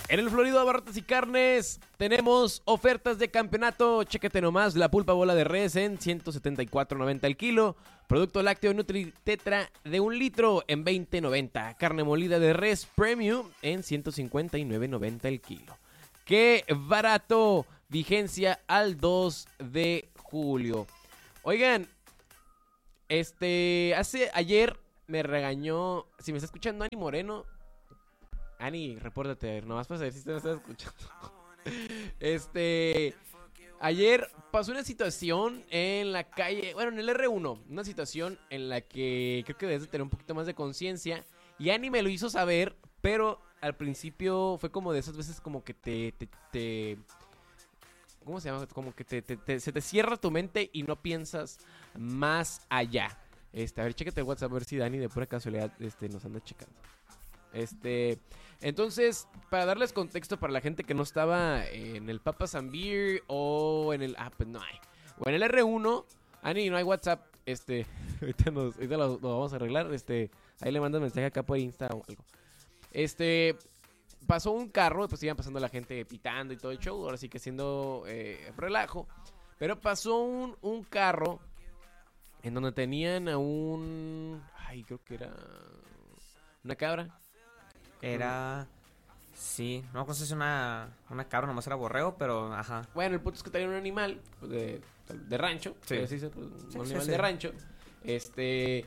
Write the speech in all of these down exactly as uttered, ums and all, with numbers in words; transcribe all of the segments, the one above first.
En el Florido Abarrotes y Carnes tenemos ofertas de campeonato. Chéquete nomás, la pulpa bola de res en ciento setenta y cuatro noventa el kilo. Producto lácteo Nutri Tetra de un litro en veinte noventa. Carne molida de res Premium en ciento cincuenta y nueve noventa el kilo. ¡Qué barato! Vigencia al dos de julio. Oigan, este, hace ayer me regañó, si me está escuchando Ani Moreno, Ani, repórtate, nomás para saber si te me estás escuchando. Este, ayer pasó una situación en la calle, bueno, en el erre uno, una situación en la que creo que debes de tener un poquito más de conciencia. Y Ani me lo hizo saber, pero al principio fue como de esas veces como que te, te, te ¿cómo se llama? Como que te, te, te, se te cierra tu mente y no piensas más allá. Este, a ver, chécate el WhatsApp a ver si Dani de pura casualidad este, nos anda checando. Este, entonces, para darles contexto para la gente que no estaba en el Papas and Beer o en el, ah, pues no hay, o en el erre uno, Ani, no hay WhatsApp, este, ahorita, nos, ahorita lo, lo vamos a arreglar, este, ahí le mandan mensaje acá por Insta o algo. Este, pasó un carro, pues iban pasando la gente pitando y todo el show, ahora sí que siendo eh, relajo, pero pasó un, un carro en donde tenían a un, ay, creo que era una cabra. Era... Sí, no sé si es una, una cabra, nomás era borrego, pero ajá. Bueno, el punto es que traían un animal pues, de, de rancho, sí. Decirse, pues, un sí, animal sí, de sí. rancho, este,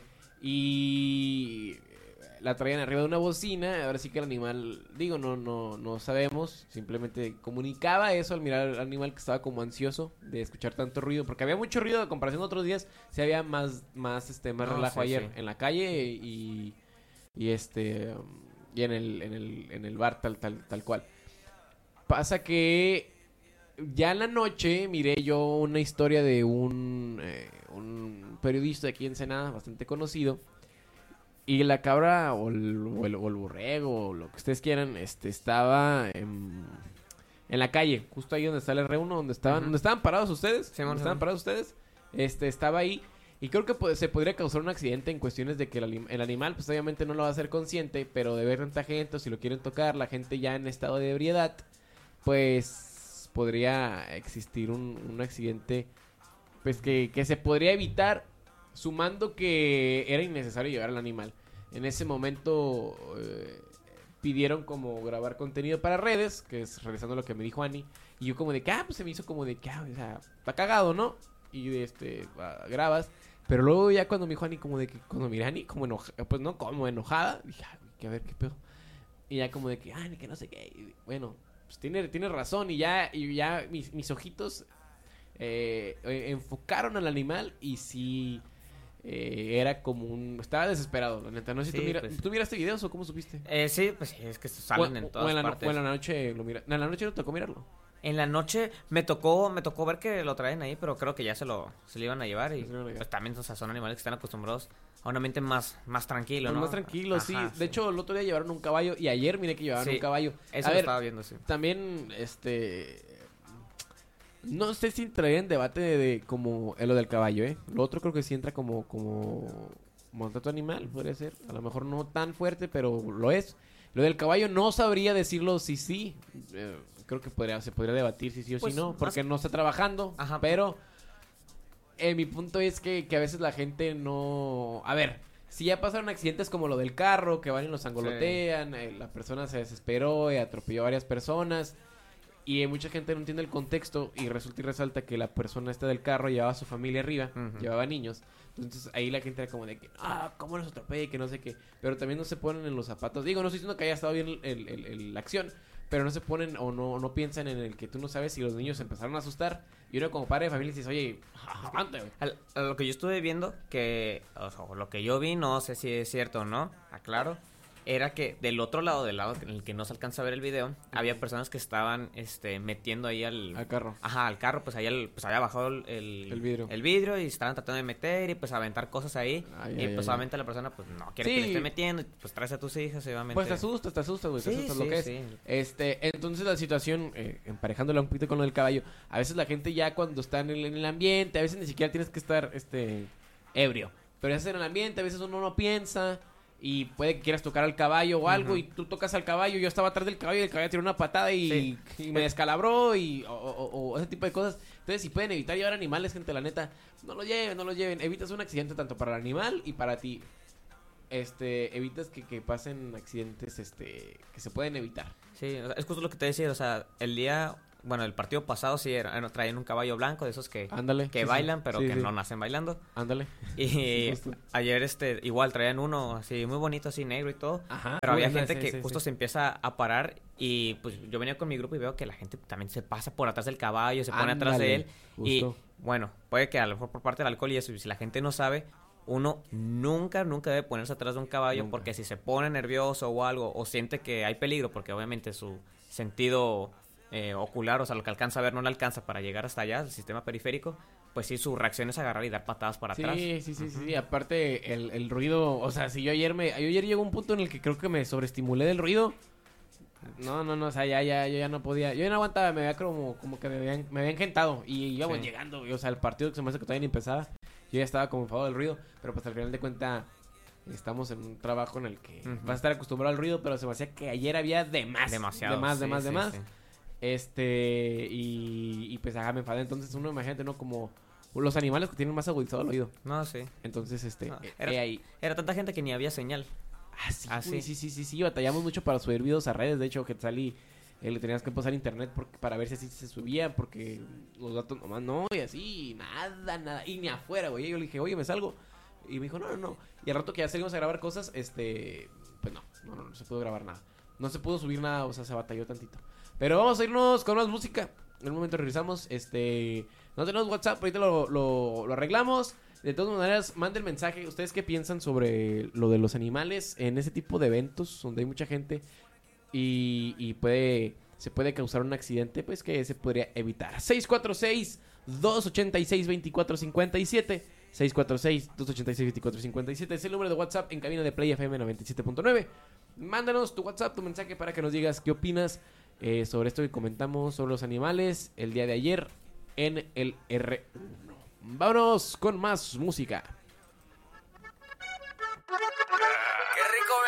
y la traían arriba de una bocina. Ahora sí que el animal, digo, no, no, no sabemos, simplemente comunicaba eso al mirar al animal, que estaba como ansioso de escuchar tanto ruido, porque había mucho ruido a comparación de otros días, se había más, más, este, más No, relajo sí, ayer sí. en la calle y, y este, y en el, en el, en el bar tal, tal, tal cual. Pasa que ya en la noche miré yo una historia de un, eh, un periodista de aquí en Ensenada, bastante conocido. Y la cabra o el, o el, o el borrego o lo que ustedes quieran, este, estaba en, en la calle, justo ahí donde está el erre uno, donde estaban, Uh-huh. donde estaban parados ustedes, Sí, donde sí, estaban sí. parados ustedes, este, estaba ahí. Y creo que pues, se podría causar un accidente en cuestiones de que el, anim- el animal, pues obviamente no lo va a hacer consciente, pero de ver tanta gente, o si lo quieren tocar, la gente ya en estado de ebriedad, pues podría existir un, un accidente, pues que, que se podría evitar, sumando que era innecesario llevar al animal. En ese momento eh, pidieron como grabar contenido para redes, que es regresando a lo que me dijo Ani, y yo como de que, ah, pues se me hizo como de que, ah, o sea, está cagado, ¿no? Y este, ah, grabas. Pero luego ya cuando me dijo Ani como de que, cuando miré a Ani como enojada, pues no, como enojada, dije, ah, que a ver qué pedo. Y ya como de que, Ani, que no sé qué. Y bueno, pues tiene, tiene razón. Y ya, y ya mis, mis ojitos eh, eh, enfocaron al animal y sí eh, era como un... Estaba desesperado, la neta. No sé si Sí, tú, mira, pues. ¿tú miraste videos o cómo supiste? Eh, sí, pues sí, es que salen o, en o todas en la, no- partes. o en la noche lo mira. No, en la noche no tocó mirarlo. En la noche me tocó me tocó ver que lo traen ahí, pero creo que ya se lo se lo iban a llevar. Y Se lo iban a llevar. pues también, o sea, son animales que están acostumbrados a un ambiente más, más tranquilo, Pues ¿no? más tranquilo, Ajá, sí. De hecho, el otro día llevaron un caballo y ayer miré que llevaban Sí, un caballo. eso A lo ver, estaba viendo, sí. también, este... No sé si entraría en debate de, de como eh, lo del caballo, ¿eh? Lo otro creo que sí entra como, como maltrato animal, podría ser. A lo mejor no tan fuerte, pero lo es. Lo del caballo no sabría decirlo si sí. Eh, creo que podría, se podría debatir si sí o Pues, si no, más- porque no está trabajando. Ajá. Pero eh, mi punto es que, que a veces la gente no... A ver, si ya pasaron accidentes como lo del carro, que van y los angolotean, eh, la persona se desesperó y atropelló a varias personas, y eh, mucha gente no entiende el contexto, y resulta y resalta que la persona esta del carro llevaba a su familia arriba, Ujú. llevaba niños. Entonces ahí la gente era como de que, ah, ¿cómo los atropella? Y que no sé qué. Pero también no se ponen en los zapatos. Digo, no estoy diciendo que haya estado bien el, el- el- el- la acción, pero no se ponen o no, no piensan en el que tú no sabes si los niños se empezaron a asustar. Y uno como padre de familia dices, oye, aguanta, güey. Al- a lo que yo estuve viendo, que o sea, lo que yo vi, no sé si es cierto o no, aclaro, era que del otro lado, del lado en el que no se alcanza a ver el video, había personas que estaban este metiendo ahí al, Al carro. Ajá, al carro, pues ahí el, pues había bajado el, el, El vidrio. el vidrio y estaban tratando de meter y pues aventar cosas ahí. Ay, y ay, pues ay. obviamente la persona pues no quiere Sí. que le esté metiendo, y, pues traes a tus hijas y obviamente. Pues te asustas, te asustas, güey, te Sí, asustas sí, lo que es. sí. Este, entonces la situación, eh, emparejándola un poquito con lo del caballo, a veces la gente ya cuando está en el, en el ambiente, a veces ni siquiera tienes que estar, este, ebrio. Pero ya estás en el ambiente, a veces uno no piensa y puede que quieras tocar al caballo o algo, Ujú. y tú tocas al caballo, yo estaba atrás del caballo y el caballo tiró una patada y, Sí. y me descalabró y o, o- o ese tipo de cosas. Entonces, si pueden evitar llevar animales, gente, la neta, no lo lleven, no lo lleven. Evitas un accidente tanto para el animal y para ti. Este, evitas que, que pasen accidentes este que se pueden evitar. Sí, o sea, es justo lo que te decía, o sea, el día, bueno, el partido pasado sí era, era- traían un caballo blanco de esos que, Ándale. que sí, sí. bailan, pero Sí, que sí. no nacen bailando. Ándale. Y justo. ayer este igual traían uno así muy bonito, así negro y todo. Ajá. Pero había Sí, gente sí, que sí, justo sí. se empieza a parar y pues yo venía con mi grupo y veo que la gente también se pasa por atrás del caballo, se pone atrás de Ándale, él. Y justo. bueno, puede que a lo mejor por parte del alcohol y eso, y si la gente no sabe, uno nunca, nunca debe ponerse atrás de un caballo Nunca. porque si se pone nervioso o algo o siente que hay peligro, porque obviamente su sentido eh, ocular, o sea, lo que alcanza a ver no le alcanza para llegar hasta allá, el sistema periférico, pues sí, su reacción es agarrar y dar patadas para Sí, atrás. sí, sí, sí, sí. Aparte, el, el ruido, o sea, si yo ayer me, yo ayer llegó un punto en el que creo que me sobreestimulé del ruido. No, no, no, o sea, ya, ya, yo ya no podía, yo ya no aguantaba, me veía como, como que me habían, me habían gentado y íbamos Sí. llegando, güey, o sea, el partido que se me hace que todavía ni empezaba, yo ya estaba como enfadado del ruido, pero pues al final de cuentas estamos en un trabajo en el que Ujú. vas a estar acostumbrado al ruido, pero se me hacía que ayer había de más, Demasiado. de más, de sí, más, de sí, más. sí. Este, y, y pues ajá, me enfadé. Entonces uno, imagínate, ¿no? Como los animales que tienen más agudizado el oído. No, sí. Entonces, este, No, eh, era- eh, ahí. Era tanta gente que ni había señal. Ah, sí, Ah, güey, sí. sí, sí, sí, sí, batallamos mucho para subir videos a redes. De hecho, que salí, eh, le tenías que pasar internet porque, para ver si así se subía, porque los datos nomás no, y así, nada, nada. Y ni afuera, güey. Yo le dije, oye, ¿me salgo? Y me dijo, no, no, no. Y al rato que ya salimos a grabar cosas, este, pues no, no, no, no se pudo grabar nada. No se pudo subir nada, o sea, se batalló tantito. Pero vamos a irnos con más música. En un momento regresamos. Este, no tenemos WhatsApp, ahorita lo, lo, lo arreglamos. De todas maneras, manden mensaje. ¿Ustedes qué piensan sobre lo de los animales en ese tipo de eventos donde hay mucha gente y, y puede se puede causar un accidente? Pues que se podría evitar. seis cuatro seis, dos ocho seis, dos cuatro cinco siete. seis cuatro seis, dos ocho seis, dos cuatro cinco siete. Es el número de WhatsApp en cabina de Play F M noventa y siete punto nueve. Mándanos tu WhatsApp, tu mensaje para que nos digas qué opinas eh, sobre esto que comentamos sobre los animales el día de ayer en el R uno. Vámonos con más música.